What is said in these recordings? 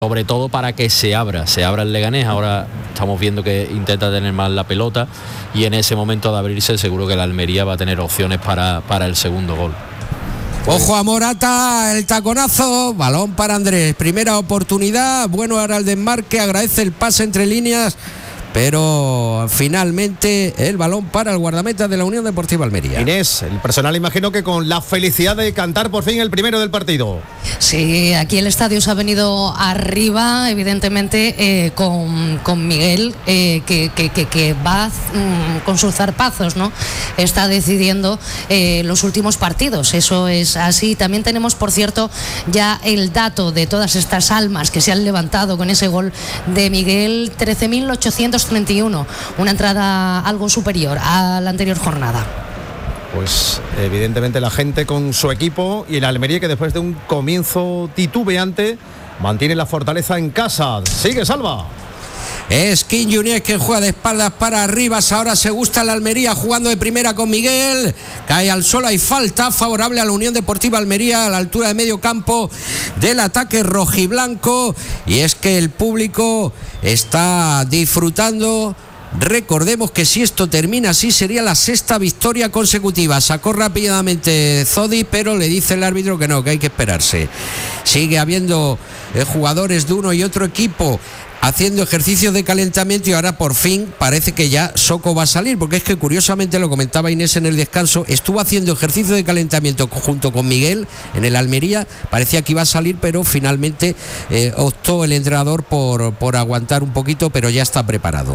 sobre todo para que se abra el Leganés. Ahora estamos viendo que intenta tener más la pelota y en ese momento de abrirse seguro que la Almería va a tener opciones para el segundo gol. Ojo a Morata, el taconazo, balón para Andrés, primera oportunidad, bueno ahora el desmarque, agradece el pase entre líneas, pero finalmente el balón para el guardameta de la Unión Deportiva Almería. Inés, el personal imagino que con la felicidad de cantar por fin el primero del partido. Sí, aquí el estadio se ha venido arriba, evidentemente, con Miguel, que va con sus zarpazos, ¿no? Está decidiendo los últimos partidos, eso es así. También tenemos, por cierto, ya el dato de todas estas almas que se han levantado con ese gol de Miguel, 13.831, una entrada algo superior a la anterior jornada. Pues evidentemente la gente con su equipo y el Almería que después de un comienzo titubeante mantiene la fortaleza en casa. Sigue Salva. Es King Junior que juega de espaldas para Rivas. Ahora se gusta la Almería jugando de primera con Miguel. Cae al suelo, hay falta favorable a la Unión Deportiva Almería a la altura de medio campo del ataque rojiblanco. Y es que el público está disfrutando. Recordemos que si esto termina así sería la sexta victoria consecutiva. Sacó rápidamente Zodi, pero le dice el árbitro que no, que hay que esperarse. Sigue habiendo jugadores de uno y otro equipo haciendo ejercicios de calentamiento y ahora por fin parece que ya Soko va a salir, porque es que curiosamente, lo comentaba Inés en el descanso, estuvo haciendo ejercicio de calentamiento junto con Miguel en el Almería, parecía que iba a salir, pero finalmente optó el entrenador por aguantar un poquito, pero ya está preparado.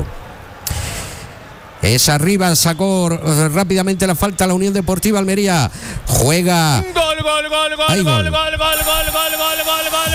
Es arriba, sacó rápidamente la falta a la Unión Deportiva Almería. Juega. Gol, gol, gol, gol, gol, gol, gol, gol, gol, gol, gol, gol,